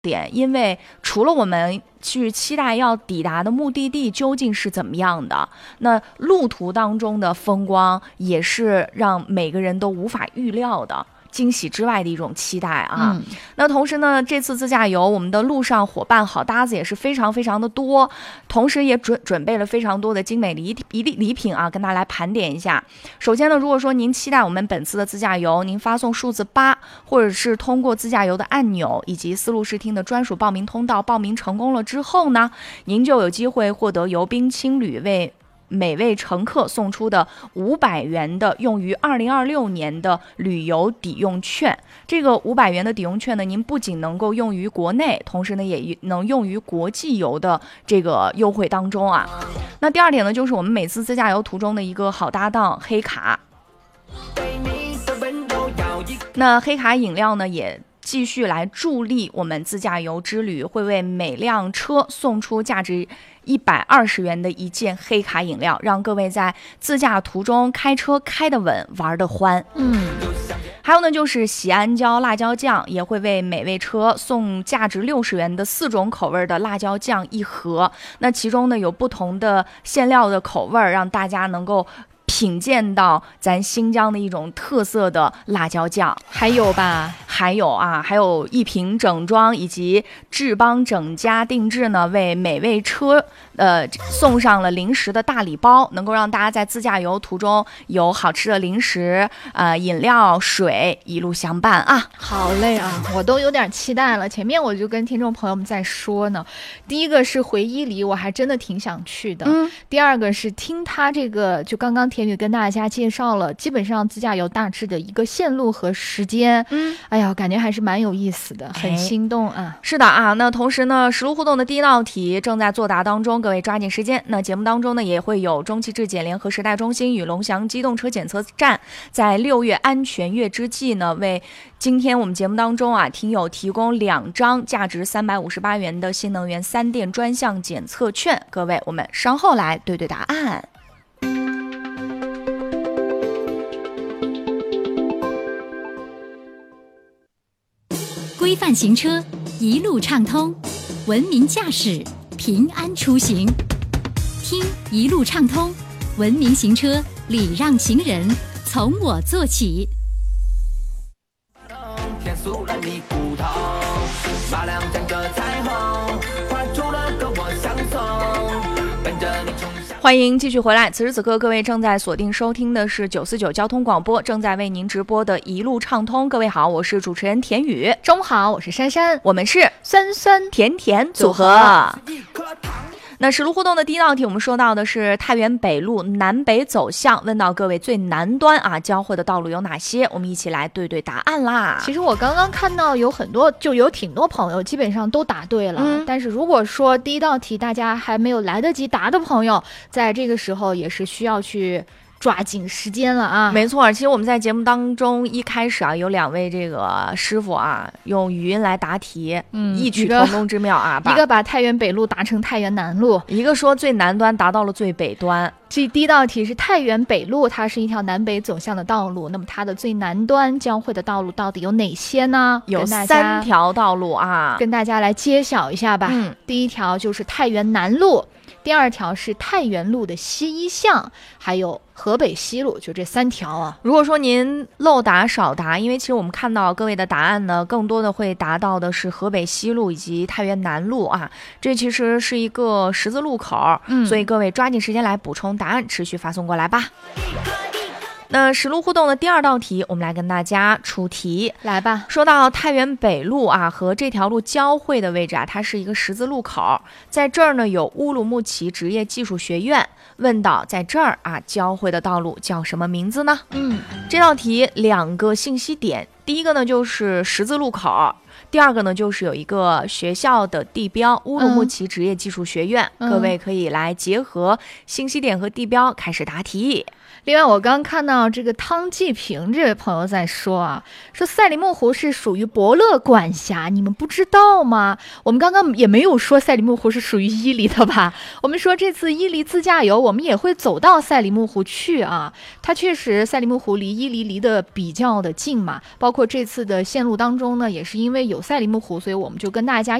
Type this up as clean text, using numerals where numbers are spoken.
点，因为除了我们去期待要抵达的目的地究竟是怎么样的，那路途当中的风光也是让每个人都无法预料的。惊喜之外的一种期待啊。那同时呢，这次自驾游我们的路上伙伴好搭子也是非常非常的多，同时也准备了非常多的精美礼品啊，跟大家来盘点一下。首先呢，如果说您期待我们本次的自驾游，您发送数字8，或者是通过自驾游的按钮以及丝路视听的专属报名通道报名成功了之后呢，您就有机会获得由冰青旅为每位乘客送出的500元的用于2026年的旅游抵用券。这个500元的抵用券呢，您不仅能够用于国内，同时呢也能用于国际游的这个优惠当中啊。那第二点呢，就是我们每次自驾游途中的一个好搭档黑卡。那黑卡饮料呢也继续来助力我们自驾游之旅，会为每辆车送出价值120元的一件黑卡饮料，让各位在自驾途中开车开得稳，玩得欢。还有呢，就是喜安椒辣椒酱也会为每位车送价值60元的4种口味的辣椒酱一盒。那其中呢有不同的馅料的口味，让大家能够品鉴到咱新疆的一种特色的辣椒酱。 还有吧， 还有一瓶整装以及志邦整家定制呢，为每位车送上了零食的大礼包，能够让大家在自驾游途中有好吃的零食、饮料、水一路相伴啊。 好嘞啊，我都有点期待了。前面我就跟听众朋友们在说呢，第一个是回忆里我还真的挺想去的，第二个是听他这个就刚刚田宇跟大家介绍了基本上自驾游大致的一个线路和时间，哎呀，感觉还是蛮有意思的，很心动啊。 是的啊，那同时呢，实路互动的第一道题正在作答当中，各位抓紧时间。那节目当中呢，也会有中汽质检联合时代中心与龙翔机动车检测站在6月安全月之际呢，为今天我们节目当中啊，听友提供2张价值358元的新能源3电专项检测券。各位，我们稍后来对答案。 规范行车，一路畅通，文明驾驶，平安出行。听一路畅通，文明行车，礼让行人，从我做起。 天塑了你骨头，马良站着彩虹，画出了个我相送，奔着你冲向。 欢迎继续回来，此时此刻各位正在锁定收听的是949交通广播，正在为您直播的一路畅通。各位好，我是主持人田宇。 中午好，我是珊珊， 我们是酸酸甜甜组合。那实路互动的第一道题，我们说到的是太原北路南北走向，问到各位最南端啊交汇的道路有哪些？我们一起来对答案啦。 其实我刚刚看到有挺多朋友基本上都答对了，但是如果说第一道题大家还没有来得及答的朋友，在这个时候也是需要去抓紧时间了啊！ 没错，其实我们在节目当中一开始啊，有2位这个师傅啊，用语音来答题，异曲同工之妙啊。 一个把太原北路答成太原南路， 一个说最南端达到了最北端。 这第一道题是太原北路，它是一条南北走向的道路，那么它的最南端交汇的道路到底有哪些呢？ 有3条道路啊， 跟大家来揭晓一下吧。第一条就是太原南路，第2条是太原路的西一巷，还有河北西路，就这3条啊。 如果说您漏答少答，因为其实我们看到各位的答案呢，更多的会答到的是河北西路以及太原南路啊，这其实是一个十字路口，所以各位抓紧时间来补充答案，持续发送过来吧。那实路互动的第2道题，我们来跟大家出题来吧。 说到太原北路啊和这条路交汇的位置啊，它是一个十字路口，在这儿呢有乌鲁木齐职业技术学院。问到在这儿啊交汇的道路叫什么名字呢？这道题2个信息点，第一个呢就是十字路口，第2个呢就是有一个学校的地标乌鲁木齐职业技术学院。各位可以来结合信息点和地标开始答题。 另外，我刚看到这个汤继平这位朋友在说啊，说赛里木湖是属于伯乐管辖，你们不知道吗？我们刚刚也没有说赛里木湖是属于伊犁的吧？我们说这次伊犁自驾游，我们也会走到赛里木湖去啊。它确实赛里木湖离伊犁离得比较的近嘛，包括这次的线路当中呢，也是因为有赛里木湖，所以我们就跟大家